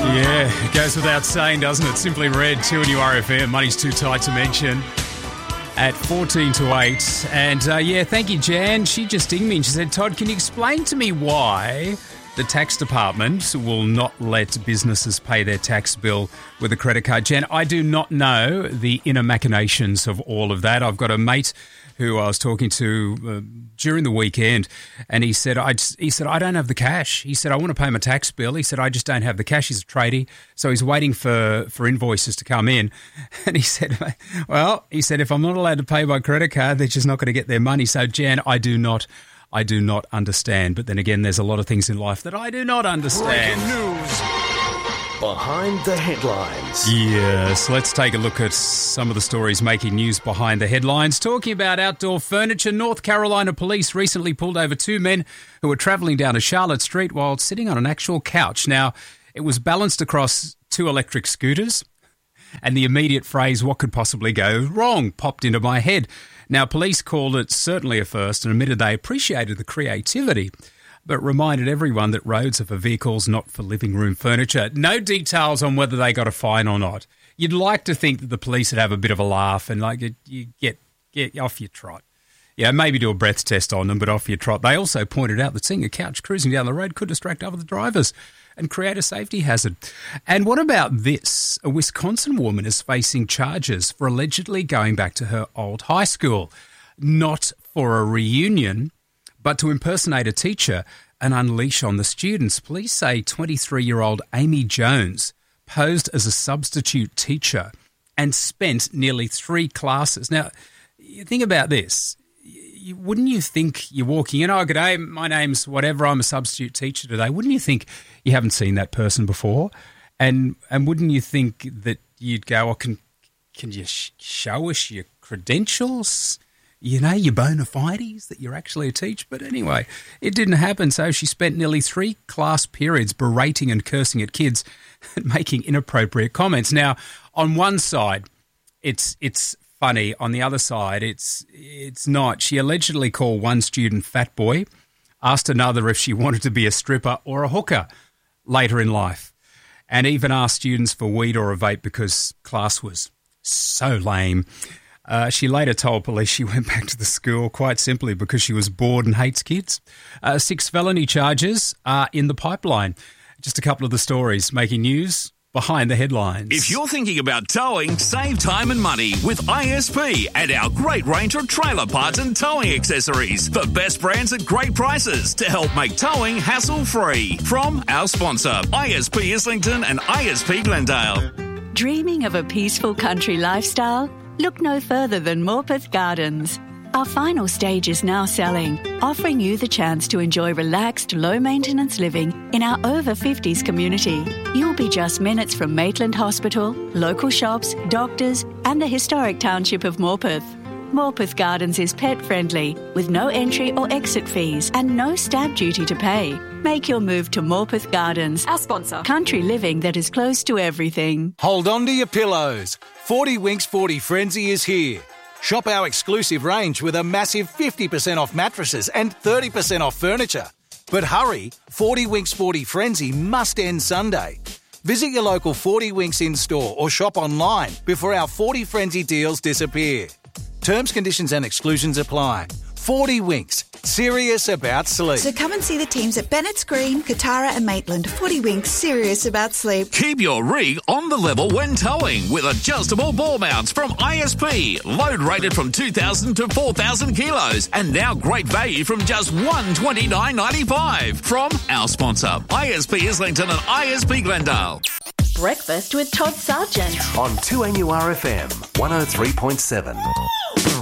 Yeah, it goes without saying, doesn't it? Simply Red, 2NURFM. Money's too tight to mention. At 14 to 8. And thank you, Jan. She just dinged me and she said, Todd, can you explain to me why the tax department will not let businesses pay their tax bill with a credit card? Jan, I do not know the inner machinations of all of that. I've got a mate who I was talking to during the weekend, and he said, I don't have the cash. He said, I want to pay my tax bill. He said, I just don't have the cash. He's a tradie, so he's waiting for invoices to come in. And he said, if I'm not allowed to pay by credit card, they're just not going to get their money. So, Jan, I do not understand. But then again, there's a lot of things in life that I do not understand. Breaking news. Behind the headlines. Yes, let's take a look at some of the stories making news behind the headlines. Talking about outdoor furniture, North Carolina police recently pulled over two men who were travelling down a Charlotte street while sitting on an actual couch. Now, it was balanced across two electric scooters, and the immediate phrase, "what could possibly go wrong?" popped into my head. Now, police called it certainly a first and admitted they appreciated the creativity, but reminded everyone that roads are for vehicles, not for living room furniture. No details on whether they got a fine or not. You'd like to think that the police would have a bit of a laugh and you get off your trot. Yeah, maybe do a breath test on them, but off your trot. They also pointed out that seeing a couch cruising down the road could distract other drivers and create a safety hazard. And what about this? A Wisconsin woman is facing charges for allegedly going back to her old high school, not for a reunion, but to impersonate a teacher and unleash on the students. Police say 23-year-old Amy Jones posed as a substitute teacher and spent nearly 3 classes. Now, you think about this. Wouldn't you think you're walking in, oh, g'day, my name's whatever, I'm a substitute teacher today. Wouldn't you think you haven't seen that person before? And wouldn't you think that you'd go, oh, can you show us your credentials? You know, your bona fides that you're actually a teacher. But anyway, it didn't happen. So she spent nearly 3 class periods berating and cursing at kids and making inappropriate comments. Now, on one side, it's funny. On the other side, it's not. She allegedly called one student fat boy, asked another if she wanted to be a stripper or a hooker later in life, and even asked students for weed or a vape because class was so lame. She later told police she went back to the school quite simply because she was bored and hates kids. 6 felony charges are in the pipeline. Just a couple of the stories making news behind the headlines. If you're thinking about towing, save time and money with ISP and our great range of trailer parts and towing accessories. The best brands at great prices to help make towing hassle-free. From our sponsor, ISP Islington and ISP Glendale. Dreaming of a peaceful country lifestyle? Look no further than Morpeth Gardens. Our final stage is now selling, offering you the chance to enjoy relaxed, low-maintenance living in our over-50s community. You'll be just minutes from Maitland Hospital, local shops, doctors, and the historic township of Morpeth. Morpeth Gardens is pet-friendly, with no entry or exit fees and no stamp duty to pay. Make your move to Morpeth Gardens, our sponsor. Country living that is close to everything. Hold on to your pillows. 40 Winks 40 Frenzy is here. Shop our exclusive range with a massive 50% off mattresses and 30% off furniture. But hurry, 40 Winks 40 Frenzy must end Sunday. Visit your local 40 Winks in-store or shop online before our 40 Frenzy deals disappear. Terms, conditions and exclusions apply. 40 Winks, serious about sleep. So come and see the teams at Bennett's Green, Katara and Maitland. 40 Winks, serious about sleep. Keep your rig on the level when towing with adjustable ball mounts from ISP. Load rated from 2,000 to 4,000 kilos. And now great value from just $129.95. From our sponsor, ISP Islington and ISP Glendale. Breakfast with Todd Sargent On 2NURFM 103.7.